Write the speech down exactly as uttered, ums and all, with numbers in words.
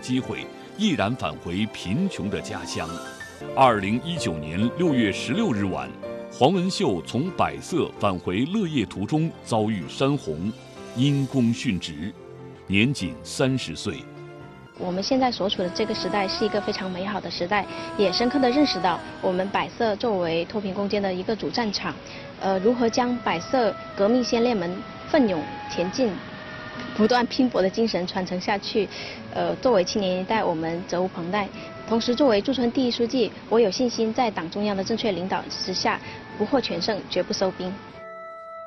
机会，毅然返回贫穷的家乡。二零一九年六月十六日晚，黄文秀从百色返回乐业途中遭遇山洪，因公殉职，年仅三十岁。 我们现在所处的这个时代是一个非常美好的时代，也深刻地认识到我们百色作为脱贫攻坚的一个主战场，呃，如何将百色革命先烈们奋勇前进、不断拼搏的精神传承下去，呃，作为青年一代，我们责无旁贷。同时，作为驻村第一书记，我有信心在党中央的正确领导之下，不获全胜，绝不收兵。